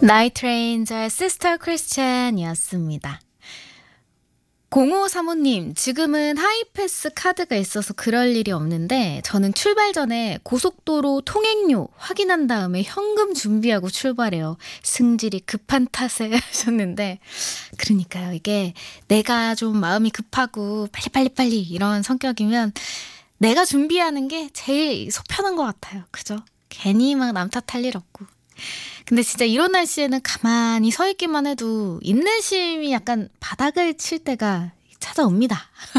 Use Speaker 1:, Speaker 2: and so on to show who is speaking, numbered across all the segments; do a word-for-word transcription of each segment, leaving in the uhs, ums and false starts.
Speaker 1: 나이트 레인저의 시스터 크리스찬이었습니다. 공오삼오님, 지금은 하이패스 카드가 있어서 그럴 일이 없는데 저는 출발 전에 고속도로 통행료 확인한 다음에 현금 준비하고 출발해요. 승질이 급한 탓에 하셨는데, 그러니까요. 이게 내가 좀 마음이 급하고 빨리빨리빨리 이런 성격이면 내가 준비하는 게 제일 속 편한 것 같아요. 그죠? 괜히 막 남 탓할 일 없고. 근데 진짜 이런 날씨에는 가만히 서 있기만 해도 인내심이 약간 바닥을 칠 때가 찾아옵니다.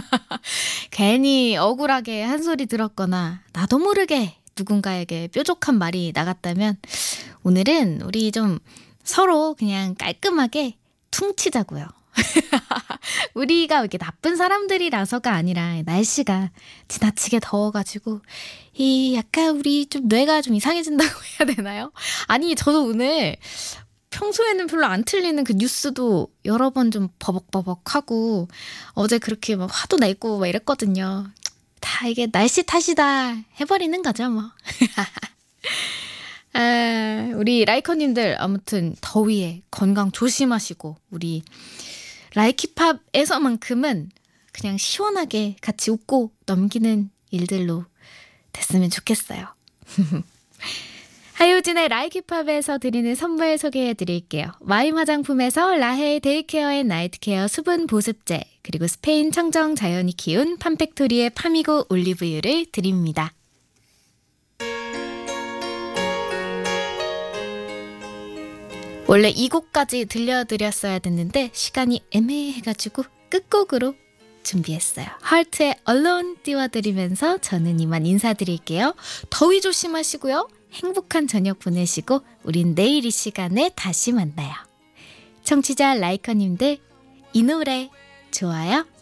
Speaker 1: 괜히 억울하게 한 소리 들었거나 나도 모르게 누군가에게 뾰족한 말이 나갔다면 오늘은 우리 좀 서로 그냥 깔끔하게 퉁치자고요. 우리가 이렇게 나쁜 사람들이라서가 아니라 날씨가 지나치게 더워가지고 이 약간 우리 좀 뇌가 좀 이상해진다고 해야 되나요? 아니 저도 오늘 평소에는 별로 안 틀리는 그 뉴스도 여러 번 좀 버벅버벅하고 어제 그렇게 막 화도 내고 막 이랬거든요. 다 이게 날씨 탓이다 해버리는 거죠 뭐. 아, 우리 라이커님들 아무튼 더위에 건강 조심하시고 우리 라이키팝에서만큼은 그냥 시원하게 같이 웃고 넘기는 일들로 됐으면 좋겠어요. 하효진의 라이키팝에서 드리는 선물 소개해드릴게요. 와임 화장품에서 라헤이 데이케어 앤 나이트케어 수분 보습제, 그리고 스페인 청정 자연이 키운 팜팩토리의 파미고 올리브유를 드립니다. 원래 이 곡까지 들려드렸어야 됐는데 시간이 애매해가지고 끝곡으로 준비했어요. 하트의 Alone 띄워드리면서 저는 이만 인사드릴게요. 더위 조심하시고요. 행복한 저녁 보내시고 우린 내일 이 시간에 다시 만나요. 청취자 라이커님들 이 노래 좋아요?